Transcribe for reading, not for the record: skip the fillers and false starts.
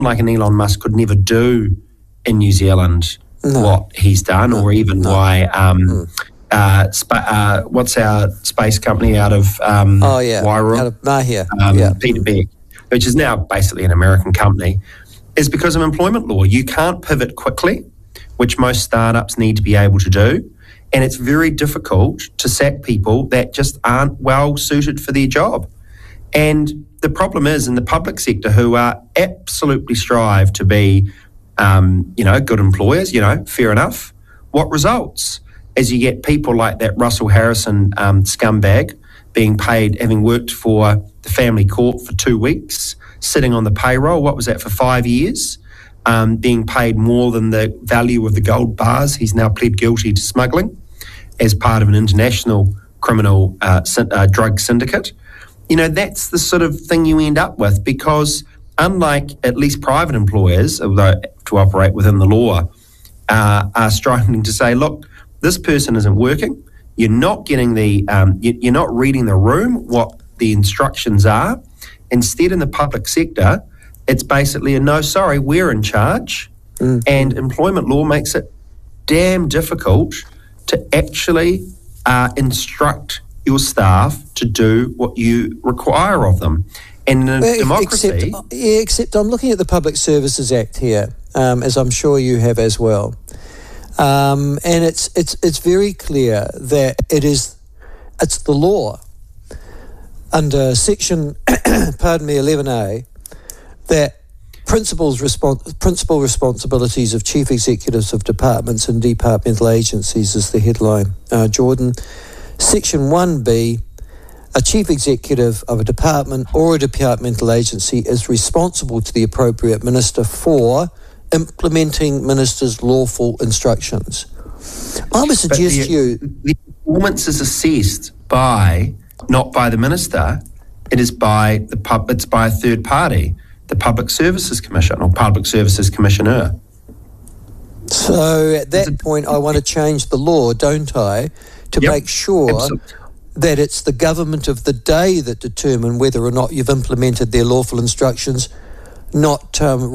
like an Elon Musk could never do in New Zealand what he's done, or even why what's our space company out of Wairua? Out of Mahia. Peter Beck, which is now basically an American company, is because of employment law. You can't pivot quickly, which most startups need to be able to do, and it's very difficult to sack people that just aren't well suited for their job. And the problem is in the public sector, who are absolutely strive to be, good employers, fair enough. What results is you get people like that Russell Harrison scumbag being paid, having worked for the family court for 2 weeks, sitting on the payroll, what was that, for 5 years, being paid more than the value of the gold bars. He's now pled guilty to smuggling as part of an international criminal drug syndicate. That's the sort of thing you end up with, because unlike at least private employers, although to operate within the law, are striving to say, look, this person isn't working. You're not getting you're not reading the room, what the instructions are. Instead, in the public sector, it's basically sorry, we're in charge. And employment law makes it damn difficult to actually instruct your staff to do what you require of them. And in a democracy... Except I'm looking at the Public Services Act here, as I'm sure you have as well. And it's very clear that it's the law under section 11A that principal responsibilities of chief executives of departments and departmental agencies is the headline, Jordan. Section 1B, a chief executive of a department or a departmental agency is responsible to the appropriate minister for implementing minister's lawful instructions. I would suggest the performance is assessed not by the minister, it is by it's by a third party, the Public Services Commission or Public Services Commissioner. So at that point, I want to change the law, don't I, to make sure that it's the government of the day that determine whether or not you've implemented their lawful instructions, not